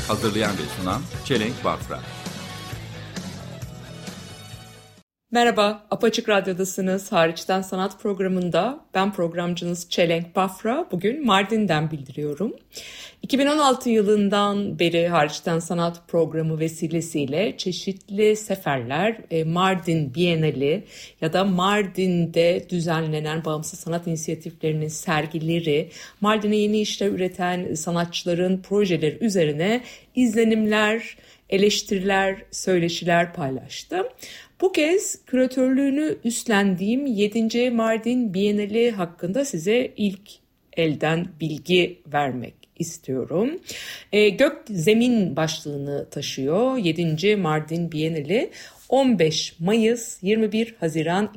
Hazırlayan ve sunan Çelenk Bafra. Merhaba, Apaçık Radyo'dasınız. Hariçten Sanat programında ben programcınız Çelenk Bafra. Bugün Mardin'den bildiriyorum. 2016 yılından beri Hariçten Sanat programı vesilesiyle çeşitli seferler, Mardin Bienali ya da Mardin'de düzenlenen bağımsız sanat inisiyatiflerinin sergileri, Mardin'e yeni işler üreten sanatçıların projeleri üzerine izlenimler, eleştiriler, söyleşiler paylaştım. Bu kez küratörlüğünü üstlendiğim 7. Mardin Bienali hakkında size ilk elden bilgi vermek istiyorum. Gök Zemin başlığını taşıyor 7. Mardin Bienali 15 Mayıs 21 Haziran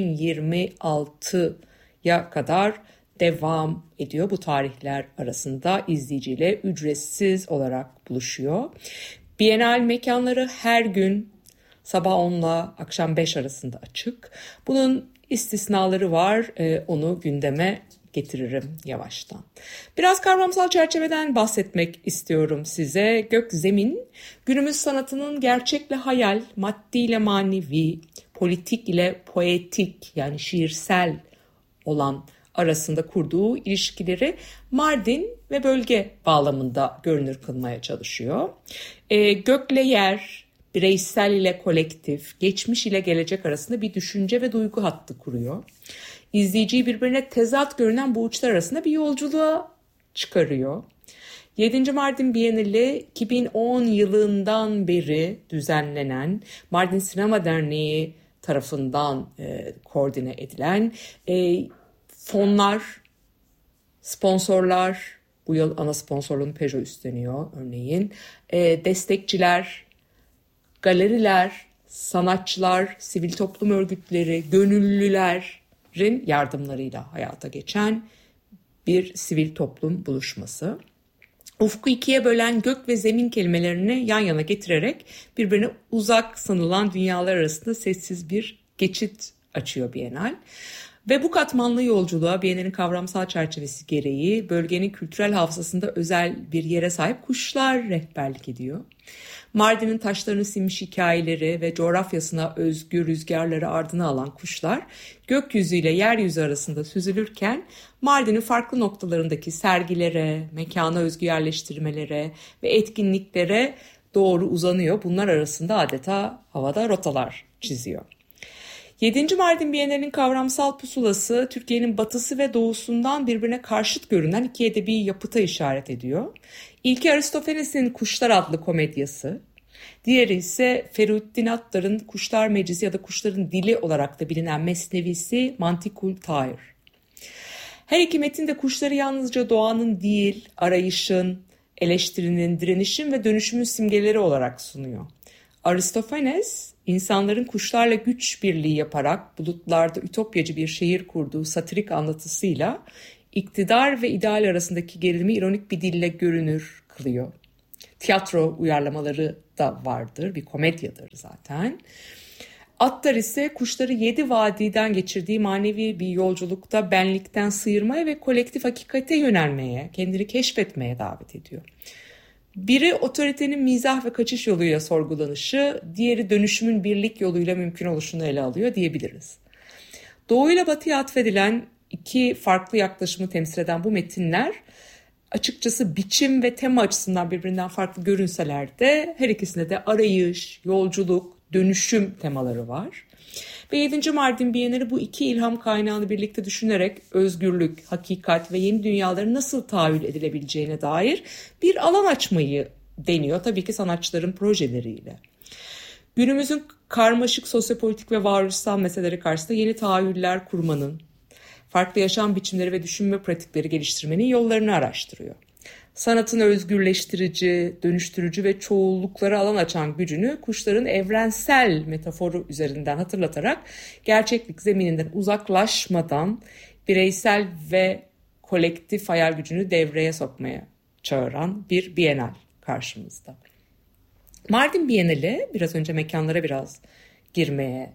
2026'ya kadar devam ediyor. Bu tarihler arasında izleyiciyle ücretsiz olarak buluşuyor. Bienal mekanları her gün sabah 10 ile akşam 5 arasında açık. Bunun istisnaları var. Onu gündeme getiririm yavaştan. Biraz kavramsal çerçeveden bahsetmek istiyorum size. Gök Zemin, günümüz sanatının gerçekle hayal, maddi ile manevi, politik ile poetik yani şiirsel olan arasında kurduğu ilişkileri Mardin ve bölge bağlamında görünür kılmaya çalışıyor. Gökle yer, bireysel ile kolektif, geçmiş ile gelecek arasında bir düşünce ve duygu hattı kuruyor. İzleyiciyi birbirine tezat görünen bu uçlar arasında bir yolculuğa çıkarıyor. 7. Mardin Bienali 2010 yılından beri düzenlenen Mardin Sinema Derneği tarafından koordine edilen fonlar, sponsorlar, bu yıl ana sponsorluğunu Peugeot üstleniyor örneğin, destekçiler, galeriler, sanatçılar, sivil toplum örgütleri, gönüllülerin yardımlarıyla hayata geçen bir sivil toplum buluşması. Ufku ikiye bölen gök ve zemin kelimelerini yan yana getirerek birbirine uzak sanılan dünyalar arasında sessiz bir geçit açıyor Bienal. Ve bu katmanlı yolculuğa Bienal'in kavramsal çerçevesi gereği bölgenin kültürel hafızasında özel bir yere sahip kuşlar rehberlik ediyor. Mardin'in taşlarını sinmiş hikayeleri ve coğrafyasına özgü rüzgarları ardına alan kuşlar gökyüzüyle yeryüzü arasında süzülürken Mardin'in farklı noktalarındaki sergilere, mekana özgü yerleştirmelere ve etkinliklere doğru uzanıyor. Bunlar arasında adeta havada rotalar çiziyor. 7. Mardin Bienali'nin kavramsal pusulası Türkiye'nin batısı ve doğusundan birbirine karşıt görünen iki edebi yapıta işaret ediyor. İlki Aristofanes'in Kuşlar adlı komedyası, diğeri ise Ferruddin Attar'ın Kuşlar Meclisi ya da Kuşların Dili olarak da bilinen mesnevisi Mantikul Tayr. Her iki metin de kuşları yalnızca doğanın değil, arayışın, eleştirinin, direnişin ve dönüşümün simgeleri olarak sunuyor. Aristofanes, insanların kuşlarla güç birliği yaparak bulutlarda ütopyacı bir şehir kurduğu satirik anlatısıyla iktidar ve ideal arasındaki gerilimi ironik bir dille görünür kılıyor. Tiyatro uyarlamaları da vardır, bir komedyadır zaten. Attar ise kuşları 7 vadiden geçirdiği manevi bir yolculukta benlikten sıyırmaya ve kolektif hakikate yönelmeye, kendini keşfetmeye davet ediyor. Biri otoritenin mizah ve kaçış yoluyla sorgulanışı, diğeri dönüşümün birlik yoluyla mümkün oluşunu ele alıyor diyebiliriz. Doğu ile batıya atfedilen iki farklı yaklaşımı temsil eden bu metinler açıkçası biçim ve tema açısından birbirinden farklı görünseler de her ikisinde de arayış, yolculuk, dönüşüm temaları var. Ve 7. Mardin Bienali bu iki ilham kaynağını birlikte düşünerek özgürlük, hakikat ve yeni dünyaların nasıl tahayyül edilebileceğine dair bir alan açmayı deniyor. Tabii ki sanatçıların projeleriyle. Günümüzün karmaşık sosyopolitik ve varoluşsal meseleleri karşısında yeni tahayyüller kurmanın, farklı yaşam biçimleri ve düşünme pratikleri geliştirmenin yollarını araştırıyor. Sanatın özgürleştirici, dönüştürücü ve çoğulluklara alan açan gücünü kuşların evrensel metaforu üzerinden hatırlatarak gerçeklik zemininden uzaklaşmadan bireysel ve kolektif hayal gücünü devreye sokmaya çağıran bir Bienal karşımızda. Mardin Bienali biraz önce mekanlara biraz girmeye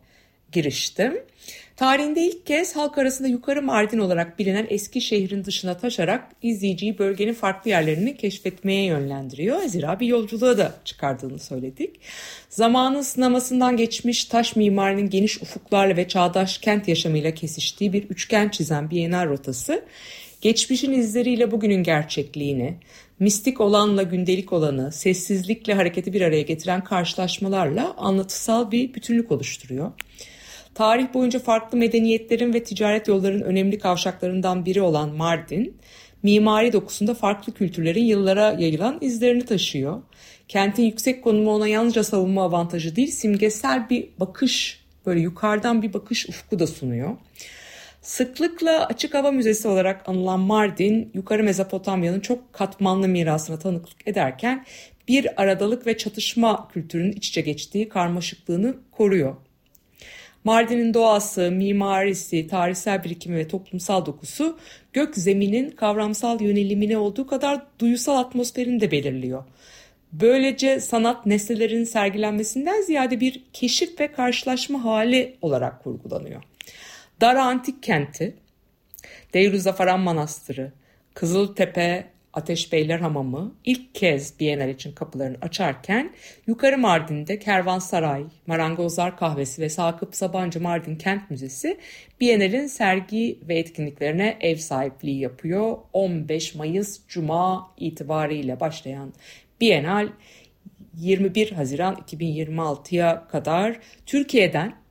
giriştim. Tarihinde ilk kez halk arasında Yukarı Mardin olarak bilinen eski şehrin dışına taşarak izleyiciyi bölgenin farklı yerlerini keşfetmeye yönlendiriyor. Zira bir yolculuğa da çıkardığını söyledik. Zamanın sınamasından geçmiş taş mimarinin geniş ufuklarla ve çağdaş kent yaşamıyla kesiştiği bir üçgen çizen Bienal rotası, geçmişin izleriyle bugünün gerçekliğini, mistik olanla gündelik olanı, sessizlikle hareketi bir araya getiren karşılaşmalarla anlatısal bir bütünlük oluşturuyor. Tarih boyunca farklı medeniyetlerin ve ticaret yollarının önemli kavşaklarından biri olan Mardin, mimari dokusunda farklı kültürlerin yıllara yayılan izlerini taşıyor. Kentin yüksek konumu ona yalnızca savunma avantajı değil, simgesel bir bakış, böyle yukarıdan bir bakış ufku da sunuyor. Sıklıkla açık hava müzesi olarak anılan Mardin, Yukarı Mezopotamya'nın çok katmanlı mirasına tanıklık ederken bir aradalık ve çatışma kültürünün iç içe geçtiği karmaşıklığını koruyor. Mardin'in doğası, mimarisi, tarihsel birikimi ve toplumsal dokusu gök zeminin kavramsal yönelimine olduğu kadar duyusal atmosferini de belirliyor. Böylece sanat nesnelerin sergilenmesinden ziyade bir keşif ve karşılaşma hali olarak kurgulanıyor. Dara Antik Kenti, Deirüzzafaran Manastırı, Kızıltepe Ateşbeyler Hamamı ilk kez Bienal için kapılarını açarken Yukarı Mardin'de Kervansaray, Marangozlar Kahvesi ve Sakıp Sabancı Mardin Kent Müzesi Bienal'in sergi ve etkinliklerine ev sahipliği yapıyor. 15 Mayıs Cuma itibariyle başlayan Bienal 21 Haziran 2026'ya kadar Türkiye'den,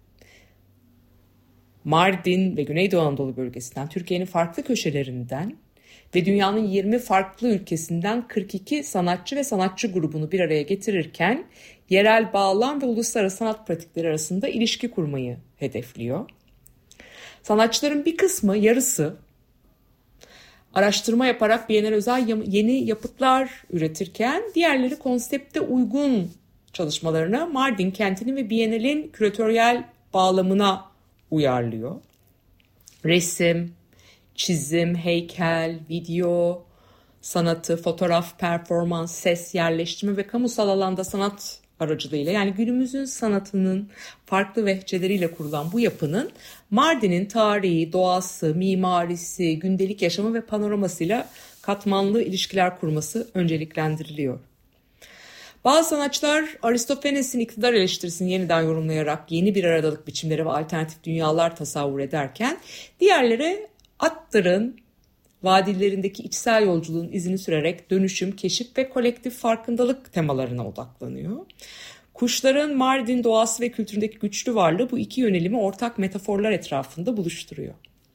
Mardin ve Güneydoğu Anadolu bölgesinden, Türkiye'nin farklı köşelerinden ve dünyanın 20 farklı ülkesinden 42 sanatçı ve sanatçı grubunu bir araya getirirken yerel bağlam ve uluslararası sanat pratikleri arasında ilişki kurmayı hedefliyor. Sanatçıların bir kısmı, yarısı araştırma yaparak Bienal özel yeni yapıtlar üretirken diğerleri konsepte uygun çalışmalarına Mardin kentinin ve Bienal'in küratöryel bağlamına uyarlıyor. Resim, çizim, heykel, video sanatı, fotoğraf, performans, ses, yerleştirme ve kamusal alanda sanat aracılığıyla, yani günümüzün sanatının farklı vehçeleriyle kurulan bu yapının Mardin'in tarihi, doğası, mimarisi, gündelik yaşamı ve panoramasıyla katmanlı ilişkiler kurması önceliklendiriliyor. Bazı sanatçılar Aristofanes'in iktidar eleştirisini yeniden yorumlayarak yeni bir aradalık biçimleri ve alternatif dünyalar tasavvur ederken diğerleri Attar'ın vadilerindeki içsel yolculuğun izini sürerek dönüşüm, keşif ve kolektif farkındalık temalarına odaklanıyor. Kuşların Mardin doğası ve kültüründeki güçlü varlığı bu iki yönelimi ortak metaforlar etrafında buluşturuyor.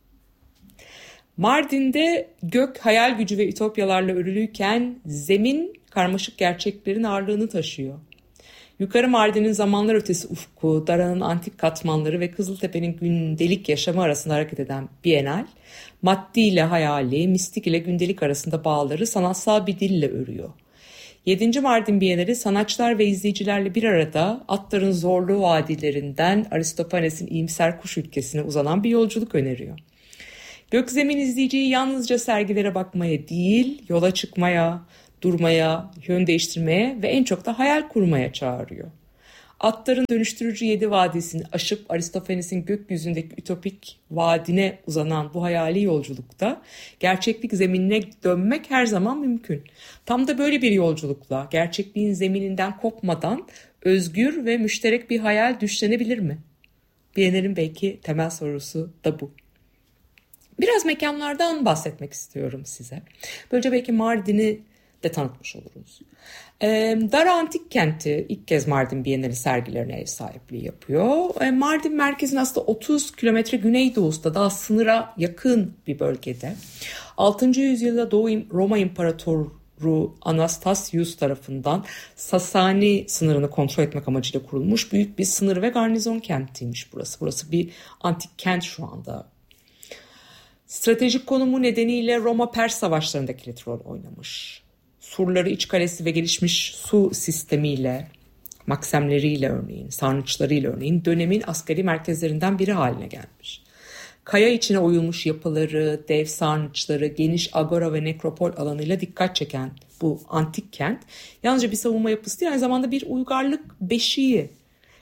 Mardin'de gök hayal gücü ve ütopyalarla örülüyken zemin karmaşık gerçeklerin ağırlığını taşıyor. Yukarı Mardin'in zamanlar ötesi ufku, Dara'nın antik katmanları ve Kızıltepe'nin gündelik yaşamı arasında hareket eden Bienal, maddi ile hayali, mistik ile gündelik arasında bağları sanatsal bir dille örüyor. 7. Mardin Bienali sanatçılar ve izleyicilerle bir arada Attar'ın zorlu vadilerinden Aristofanes'in iyimser kuş ülkesine uzanan bir yolculuk öneriyor. Gökzemin izleyiciyi yalnızca sergilere bakmaya değil, yola çıkmaya, durmaya, yön değiştirmeye ve en çok da hayal kurmaya çağırıyor. Attar'ın dönüştürücü 7 vadisini aşıp Aristofanes'in gökyüzündeki ütopik vadine uzanan bu hayali yolculukta gerçeklik zeminine dönmek her zaman mümkün. Tam da böyle bir yolculukla gerçekliğin zemininden kopmadan özgür ve müşterek bir hayal düşlenebilir mi? Bienal'in belki temel sorusu da bu. Biraz mekanlardan bahsetmek istiyorum size. Böylece belki Mardin'i de tanıtmış oluruz. Dara Antik Kenti ilk kez Mardin Bienali sergilerine ev sahipliği yapıyor. Mardin merkezin aslında 30 kilometre güneydoğusunda, daha sınıra yakın bir bölgede. 6. yüzyılda Doğu Roma İmparatoru Anastasius tarafından Sasani sınırını kontrol etmek amacıyla kurulmuş büyük bir sınır ve garnizon kentiymiş burası. Burası bir antik kent şu anda. Stratejik konumu nedeniyle Roma-Pers savaşlarında kilit rol oynamış. Surları, iç kalesi ve gelişmiş su sistemiyle, maksemleriyle örneğin, sarnıçlarıyla örneğin dönemin askeri merkezlerinden biri haline gelmiş. Kaya içine oyulmuş yapıları, dev sarnıçları, geniş agora ve nekropol alanıyla dikkat çeken bu antik kent yalnızca bir savunma yapısı değil, aynı zamanda bir uygarlık beşiği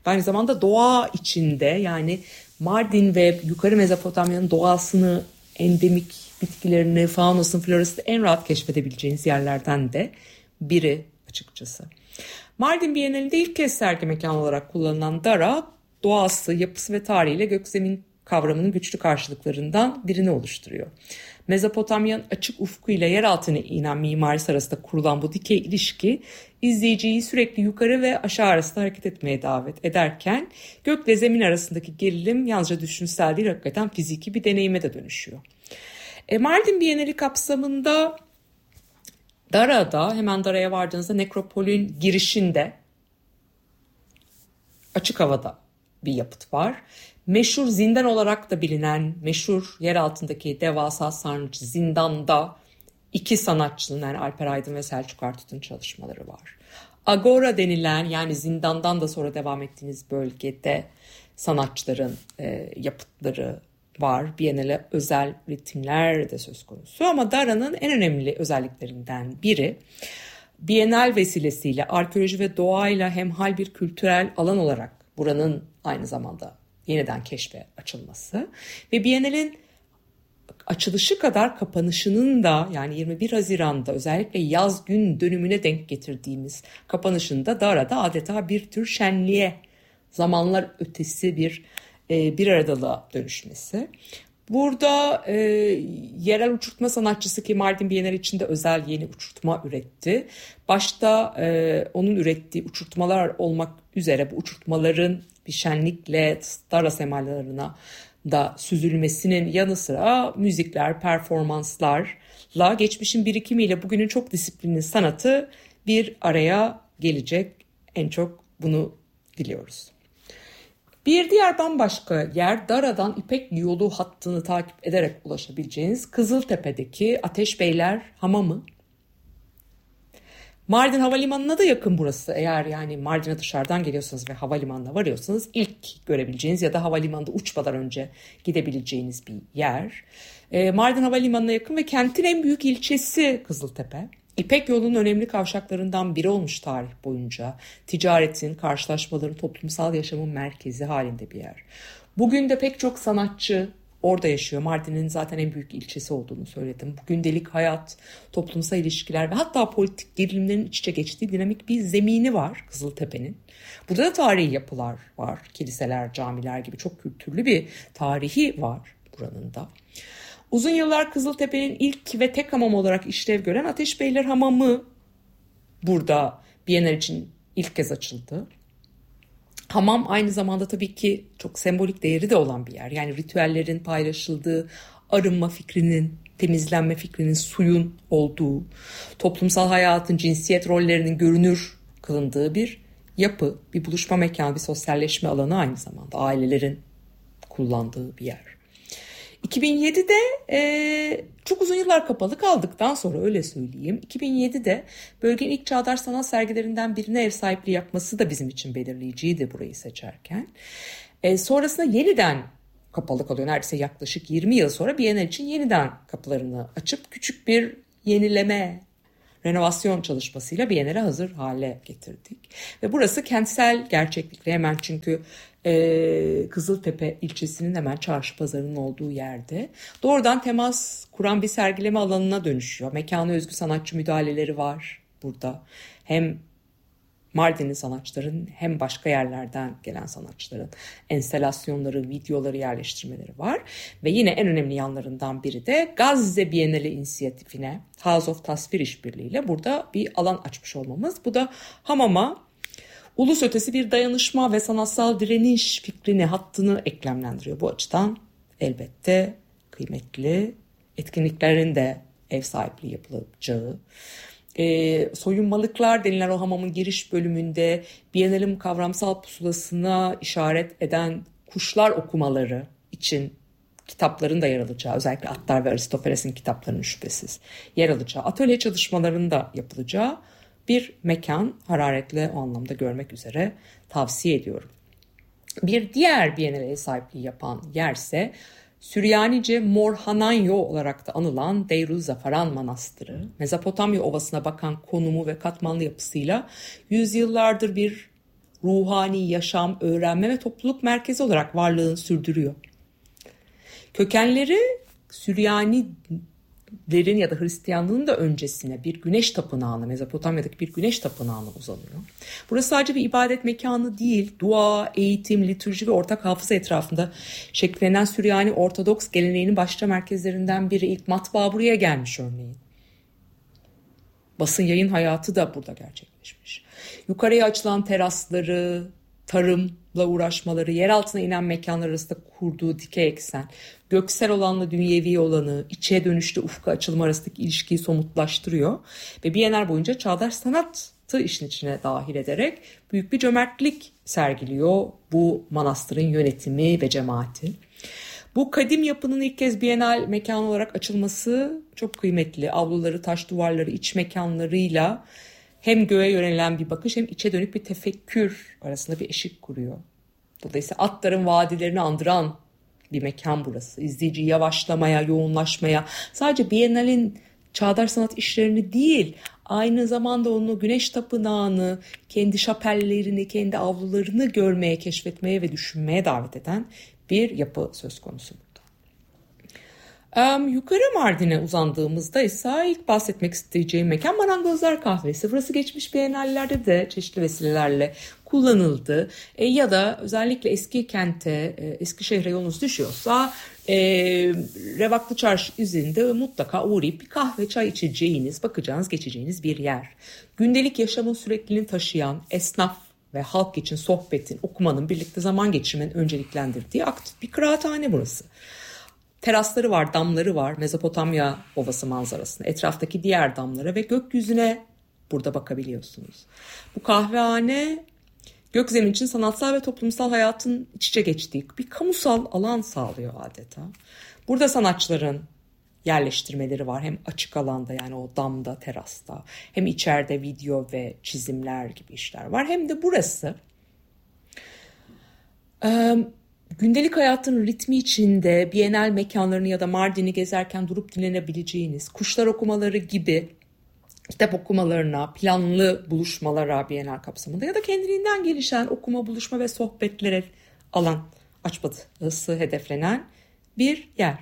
Aynı zamanda doğa içinde, yani Mardin ve Yukarı Mezopotamya'nın doğasını, endemik bitkilerini, faunasını, florasını en rahat keşfedebileceğiniz yerlerden de biri açıkçası. Mardin Bienalinde ilk kez sergi mekanı olarak kullanılan Dara, doğası, yapısı ve tarihiyle gökzemin kavramının güçlü karşılıklarından birini oluşturuyor. Mezopotamya'nın açık ufkuyla yer altına inen mimarisi arasında kurulan bu dikey ilişki izleyiciyi sürekli yukarı ve aşağı arasında hareket etmeye davet ederken gökle zemin arasındaki gerilim yalnızca düşünsel değil, hakikaten fiziki bir deneyime de dönüşüyor. Mardin Bienali kapsamında Dara'da, hemen Dara'ya vardığınızda nekropolün girişinde açık havada bir yapıt var. Meşhur zindan olarak da bilinen meşhur yer altındaki devasa sarnıç zindanda iki sanatçının, yani Alper Aydın ve Selçuk Artut'un çalışmaları var. Agora denilen, yani zindandan da sonra devam ettiğiniz bölgede sanatçıların yapıtları var. Biennale özel ritimler de söz konusu ama Dara'nın en önemli özelliklerinden biri Biennale vesilesiyle arkeoloji ve doğayla hemhal bir kültürel alan olarak buranın aynı zamanda yeniden keşfe açılması ve Biennale'nin açılışı kadar kapanışının da, yani 21 Haziran'da özellikle yaz gün dönümüne denk getirdiğimiz kapanışında Dara'da adeta bir tür şenliğe, zamanlar ötesi bir aradalığa dönüşmesi. Burada yerel uçurtma sanatçısı ki Mardin Bienali içinde özel yeni uçurtma üretti. Başta onun ürettiği uçurtmalar olmak üzere bu uçurtmaların bir şenlikle Dara semalarına da süzülmesinin yanı sıra müzikler, performanslarla geçmişin birikimiyle bugünün çok disiplinli sanatı bir araya gelecek. En çok bunu diliyoruz. Bir diğer bambaşka yer, Dara'dan İpek Yolu hattını takip ederek ulaşabileceğiniz Kızıltepe'deki Ateşbeyler Hamamı. Mardin Havalimanı'na da yakın burası. Eğer yani Mardin'e dışarıdan geliyorsanız ve havalimanına varıyorsanız ilk görebileceğiniz ya da havalimanında uçmadan önce gidebileceğiniz bir yer. Mardin Havalimanı'na yakın ve kentin en büyük ilçesi Kızıltepe. İpek Yolu'nun önemli kavşaklarından biri olmuş tarih boyunca. Ticaretin, karşılaşmaların, toplumsal yaşamın merkezi halinde bir yer. Bugün de pek çok sanatçı orada yaşıyor. Mardin'in zaten en büyük ilçesi olduğunu söyledim. Bu gündelik hayat, toplumsal ilişkiler ve hatta politik gerilimlerin iç içe geçtiği dinamik bir zemini var Kızıltepe'nin. Burada da tarihi yapılar var. Kiliseler, camiler gibi çok kültürlü bir tarihi var buranın da. Uzun yıllar Kızıltepe'nin ilk ve tek hamam olarak işlev gören Ateşbeyler Hamamı burada Biennale için ilk kez açıldı. Hamam aynı zamanda tabii ki çok sembolik değeri de olan bir yer. Yani ritüellerin paylaşıldığı, arınma fikrinin, temizlenme fikrinin, suyun olduğu, toplumsal hayatın, cinsiyet rollerinin görünür kılındığı bir yapı, bir buluşma mekanı, bir sosyalleşme alanı aynı zamanda. Ailelerin kullandığı bir yer. 2007'de çok uzun yıllar kapalı kaldıktan sonra, öyle söyleyeyim, 2007'de bölgenin ilk çağdaş sanat sergilerinden birine ev sahipliği yapması da bizim için belirleyiciydi burayı seçerken. Sonrasında yeniden kapalı kalıyor. Neredeyse yaklaşık 20 yıl sonra Biennale için yeniden kapılarını açıp küçük bir yenileme, renovasyon çalışmasıyla Biennale hazır hale getirdik. Ve burası kentsel gerçeklikle hemen, çünkü Kızıltepe ilçesinin hemen çarşı pazarının olduğu yerde doğrudan temas kuran bir sergileme alanına dönüşüyor. Mekana özgü sanatçı müdahaleleri var burada. Hem Mardinli sanatçıların hem başka yerlerden gelen sanatçıların enstalasyonları, videoları, yerleştirmeleri var. Ve yine en önemli yanlarından biri de Gazze Biennale inisiyatifine House of Tasvir işbirliğiyle burada bir alan açmış olmamız. Bu da hamama ulus ötesi bir dayanışma ve sanatsal direniş fikrini, hattını eklemlendiriyor. Bu açıdan elbette kıymetli, etkinliklerin de ev sahipliği yapılacağı. Soyunmalıklar denilen o hamamın giriş bölümünde Biennale'nin kavramsal pusulasına işaret eden kuşlar okumaları için kitapların da yer alacağı, özellikle Attar ve Aristofeles'in kitaplarının şüphesiz yer alacağı, atölye çalışmalarının da yapılacağı bir mekan, hararetle o anlamda görmek üzere tavsiye ediyorum. Bir diğer Biennale'ye sahipliği yapan yerse Süryanice Mor Hananyo olarak da anılan Deyruz-Zafaran Manastırı. Mezopotamya Ovası'na bakan konumu ve katmanlı yapısıyla yüzyıllardır bir ruhani yaşam, öğrenme ve topluluk merkezi olarak varlığını sürdürüyor. Kökenleri Süryanilerin ya da Hristiyanlığın da öncesine bir güneş tapınağına, Mezopotamya'daki bir güneş tapınağına uzanıyor. Burası sadece bir ibadet mekanı değil, dua, eğitim, litürji ve ortak hafıza etrafında şekillenen Süryani Ortodoks geleneğinin başlıca merkezlerinden biri. İlk matbaa buraya gelmiş örneğin. Basın yayın hayatı da burada gerçekleşmiş. Yukarıya açılan terasları, tarımla uğraşmaları, yer altına inen mekanlar arasında kurduğu dikey eksen, göksel olanla dünyevi olanı, içe dönüşte ufka açılma arasındaki ilişkiyi somutlaştırıyor. Ve Bienal boyunca çağdaş sanatı işin içine dahil ederek büyük bir cömertlik sergiliyor bu manastırın yönetimi ve cemaati. Bu kadim yapının ilk kez Bienal mekanı olarak açılması çok kıymetli. Avluları, taş duvarları, iç mekanlarıyla hem göğe yönelen bir bakış hem içe dönük bir tefekkür arasında bir eşik kuruyor. Dolayısıyla atların vadilerini andıran bir mekan burası. İzleyiciyi yavaşlamaya, yoğunlaşmaya, sadece Bienal'in çağdaş sanat işlerini değil, aynı zamanda onun güneş tapınağını, kendi şapellerini, kendi avlularını görmeye, keşfetmeye ve düşünmeye davet eden bir yapı söz konusu burada. Yukarı Mardin'e uzandığımızda ise ilk bahsetmek isteyeceğim mekan Marangozlar Kahvesi. Burası geçmiş bienallerde de çeşitli vesilelerle kullanıldı. Ya da özellikle eski kente, Eskişehir'e yolunuz düşüyorsa Revaklı Çarşı üzerinde mutlaka uğrayıp bir kahve, çay içeceğiniz, bakacağınız, geçeceğiniz bir yer. Gündelik yaşamın sürekliliğini taşıyan, esnaf ve halk için sohbetin, okumanın, birlikte zaman geçirmenin önceliklendirdiği aktif bir kıraathane burası. Terasları var, damları var, Mezopotamya Ovası manzarasına, etraftaki diğer damlara ve gökyüzüne burada bakabiliyorsunuz. Bu kahvehane gökzemin için sanatsal ve toplumsal hayatın iç içe geçtiği bir kamusal alan sağlıyor adeta. Burada sanatçıların yerleştirmeleri var, hem açık alanda yani o damda, terasta, hem içeride video ve çizimler gibi işler var, hem de burası gündelik hayatın ritmi içinde Bienal mekanlarını ya da Mardin'i gezerken durup dinlenebileceğiniz, kuşlar okumaları gibi kitap okumalarına, planlı buluşmalara Bienal kapsamında ya da kendiliğinden gelişen okuma, buluşma ve sohbetlere alan açması hedeflenen bir yer.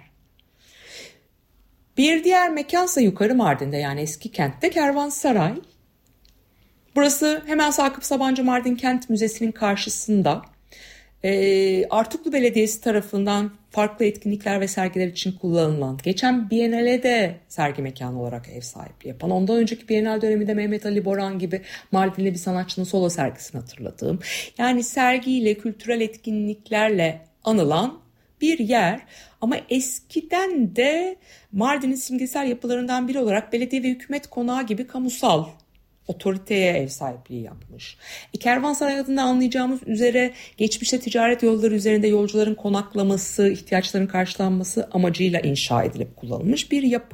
Bir diğer mekansa Yukarı Mardin'de, yani eski kentte Kervansaray. Burası hemen Sakıp Sabancı Mardin Kent Müzesi'nin karşısında. Artuklu Belediyesi tarafından farklı etkinlikler ve sergiler için kullanılan, geçen Bienal'e de sergi mekanı olarak ev sahipliği yapan, ondan önceki Bienal döneminde Mehmet Ali Boran gibi Mardinli bir sanatçının solo sergisini hatırladığım, yani sergiyle, kültürel etkinliklerle anılan bir yer. Ama eskiden de Mardin'in simgesel yapılarından biri olarak belediye ve hükümet konağı gibi kamusal otoriteye ev sahipliği yapmış. Kervansaray adında anlayacağımız üzere geçmişte ticaret yolları üzerinde yolcuların konaklaması, ihtiyaçların karşılanması amacıyla inşa edilip kullanılmış bir yapı.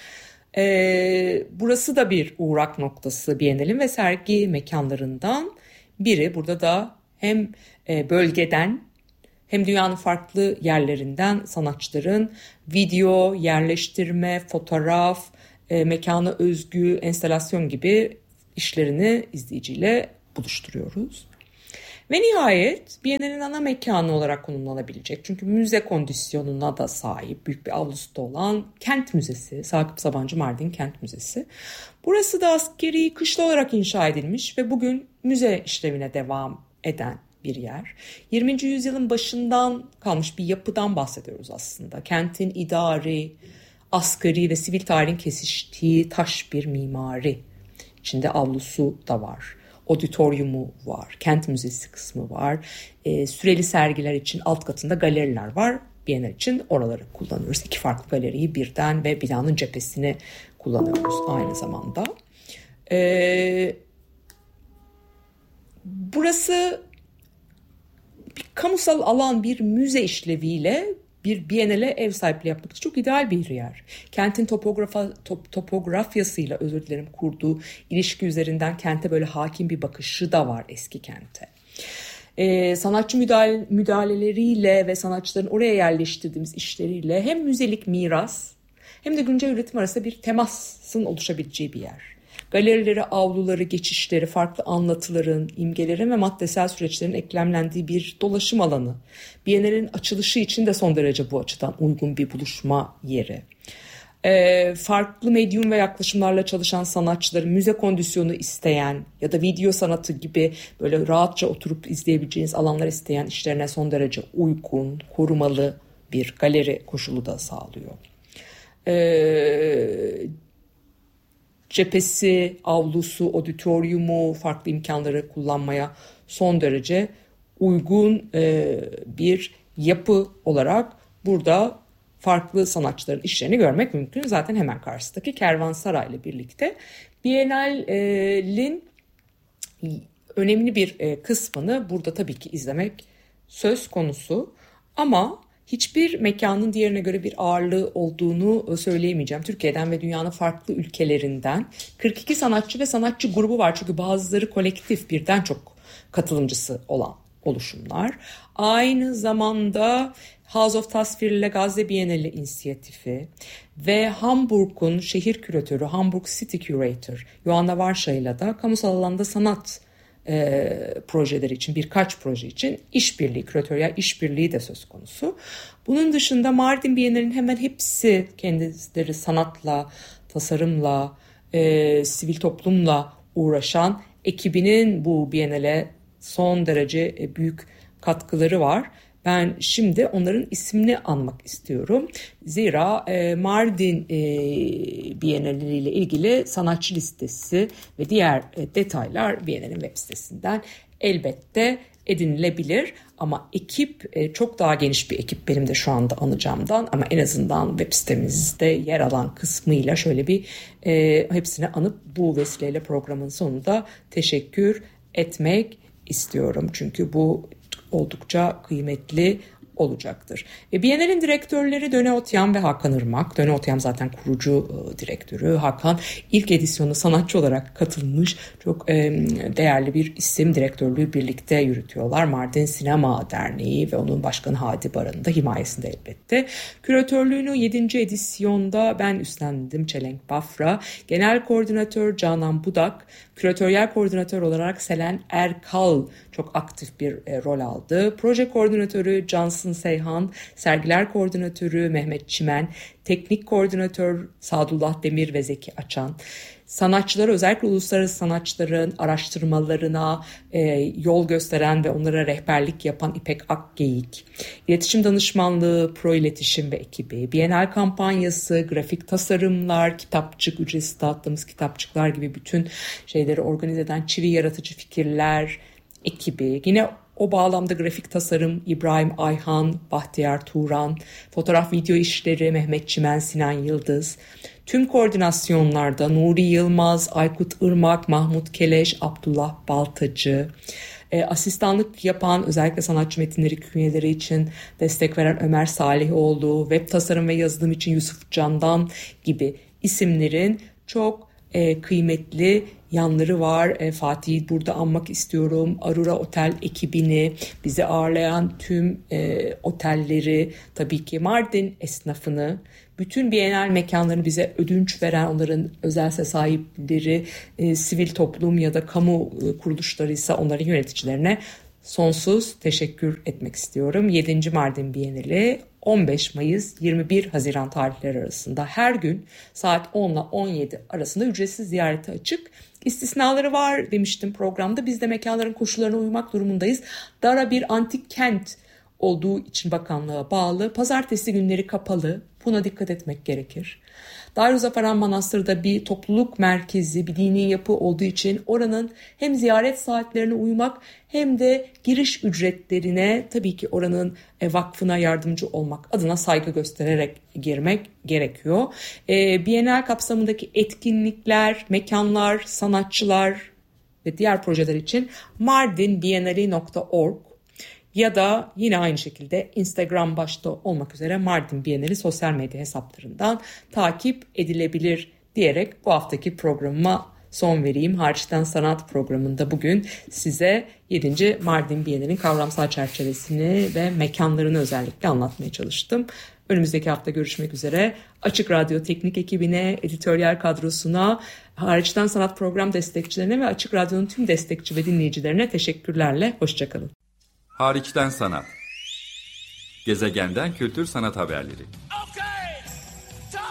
Burası da bir uğrak noktası Bienal'in ve sergi mekanlarından biri. Burada da hem bölgeden hem dünyanın farklı yerlerinden sanatçıların video, yerleştirme, fotoğraf, mekana özgü enstalasyon gibi işlerini izleyiciyle buluşturuyoruz. Ve nihayet Bienal'in ana mekanı olarak konumlanabilecek, çünkü müze kondisyonuna da sahip, büyük bir avlusu da olan Kent Müzesi, Sakıp Sabancı Mardin Kent Müzesi. Burası da askeri kışla olarak inşa edilmiş ve bugün müze işlevine devam eden bir yer. 20. yüzyılın başından kalmış bir yapıdan bahsediyoruz aslında. Kentin idari, asgari ve sivil tarihin kesiştiği taş bir mimari. İçinde avlusu da var. Auditoriumu var. Kent müzesi kısmı var. Süreli sergiler için alt katında galeriler var. Bienal için oraları kullanıyoruz. 2 farklı galeriyi birden ve binanın cephesini kullanıyoruz aynı zamanda. Burası bir kamusal alan, bir müze işleviyle bir Bienal'e ev sahipliği yapmak için çok ideal bir yer. Kentin topografyasıyla kurduğu ilişki üzerinden kente böyle hakim bir bakışı da var eski kente. Sanatçı müdahaleleriyle ve sanatçıların oraya yerleştirdiğimiz işleriyle hem müzelik miras hem de güncel üretim arasında bir temasın oluşabileceği bir yer. Galerileri, avluları, geçişleri, farklı anlatıların, imgelerin ve maddesel süreçlerin eklemlendiği bir dolaşım alanı. Bienalin açılışı için de son derece bu açıdan uygun bir buluşma yeri. Farklı medyum ve yaklaşımlarla çalışan sanatçıların müze kondisyonu isteyen ya da video sanatı gibi böyle rahatça oturup izleyebileceğiniz alanlar isteyen işlerine son derece uygun, korumalı bir galeri koşulu da sağlıyor. Cephesi, avlusu, auditoriumu, farklı imkanları kullanmaya son derece uygun bir yapı olarak burada farklı sanatçıların işlerini görmek mümkün. Zaten hemen karşısındaki Kervansaray ile birlikte Bienal'in önemli bir kısmını burada tabii ki izlemek söz konusu. Ama hiçbir mekanın diğerine göre bir ağırlığı olduğunu söyleyemeyeceğim. Türkiye'den ve dünyanın farklı ülkelerinden 42 sanatçı ve sanatçı grubu var. Çünkü bazıları kolektif, birden çok katılımcısı olan oluşumlar. Aynı zamanda House of Tasvir ile Gazze Bienali inisiyatifi ve Hamburg'un şehir küratörü, Hamburg City Curator Joanna Varsha ile de kamusal alanda sanat projeleri için, birkaç proje için işbirliği, küratöryel işbirliği de söz konusu. Bunun dışında Mardin Bienali'nin hemen hepsi kendileri sanatla, tasarımla, sivil toplumla uğraşan ekibinin bu Bienale son derece büyük katkıları var. Ben şimdi onların ismini anmak istiyorum. Zira Mardin Bienali ile ilgili sanatçı listesi ve diğer detaylar Bienal'in web sitesinden elbette edinilebilir. Ama ekip çok daha geniş bir ekip benim de şu anda anacağımdan, ama en azından web sitemizde yer alan kısmıyla şöyle bir hepsini anıp bu vesileyle programın sonunda teşekkür etmek istiyorum. Çünkü bu oldukça kıymetli olacaktır. Bienal'in direktörleri Döne Otyan ve Hakan Irmak. Döne Otyan zaten kurucu direktörü. Hakan ilk edisyonu sanatçı olarak katılmış. Çok değerli bir isim. Direktörlüğü birlikte yürütüyorlar. Mardin Sinema Derneği ve onun başkanı Hadi Baran'ın da himayesinde elbette. Küratörlüğünü 7. edisyonda ben üstlendim. Çelenk Bafra. Genel koordinatör Canan Budak. Küratöryel koordinatör olarak Selen Erkal çok aktif bir rol aldı. Proje koordinatörü Cansın Seyhan, sergiler koordinatörü Mehmet Çimen, teknik koordinatör Sadullah Demir ve Zeki Açan. Sanatçılara, özellikle uluslararası sanatçıların araştırmalarına yol gösteren ve onlara rehberlik yapan İpek Akgeyik, iletişim danışmanlığı, Pro İletişim ve ekibi, Bienal kampanyası, grafik tasarımlar, kitapçık, ücretsiz dağıttığımız kitapçıklar gibi bütün şeyleri organize eden Çivi Yaratıcı Fikirler ekibi, yine o bağlamda grafik tasarım İbrahim Ayhan, Bahtiyar Turan, fotoğraf video işleri Mehmet Çimen, Sinan Yıldız. Tüm koordinasyonlarda Nuri Yılmaz, Aykut Irmak, Mahmut Keleş, Abdullah Baltacı. Asistanlık yapan, özellikle sanatçı metinleri künyeleri için destek veren Ömer Salihoğlu, web tasarım ve yazılım için Yusuf Candan gibi isimlerin çok kıymetli yanları var. Fatih'i burada anmak istiyorum. Arura Otel ekibini, bizi ağırlayan tüm otelleri, tabii ki Mardin esnafını, bütün Bienal mekanlarını bize ödünç veren onların özelse sahipleri, sivil toplum ya da kamu kuruluşlarıysa onların yöneticilerine sonsuz teşekkür etmek istiyorum. 7. Mardin Bienali 15 Mayıs 21 Haziran tarihleri arasında her gün saat 10 ile 17 arasında ücretsiz ziyarete açık. İstisnaları var demiştim programda. Biz de mekanların koşullarına uymak durumundayız. Dara bir antik kent olduğu için bakanlığa bağlı. Pazartesi günleri kapalı. Buna dikkat etmek gerekir. Darüzafaran Manastır'da bir topluluk merkezi, bir dini yapı olduğu için oranın hem ziyaret saatlerine uymak hem de giriş ücretlerine, tabii ki oranın vakfına yardımcı olmak adına saygı göstererek girmek gerekiyor. Bienal kapsamındaki etkinlikler, mekanlar, sanatçılar ve diğer projeler için mardinbienali.org ya da yine aynı şekilde Instagram başta olmak üzere Mardin Bienali sosyal medya hesaplarından takip edilebilir diyerek bu haftaki programıma son vereyim. Hariçten Sanat programında bugün size 7. Mardin Bienali'nin kavramsal çerçevesini ve mekanlarını özellikle anlatmaya çalıştım. Önümüzdeki hafta görüşmek üzere. Açık Radyo teknik ekibine, editoryal kadrosuna, hariçten sanat program destekçilerine ve Açık Radyo'nun tüm destekçi ve dinleyicilerine teşekkürlerle. Hoşçakalın. Hariçten sanat. Gezegenden kültür sanat haberleri.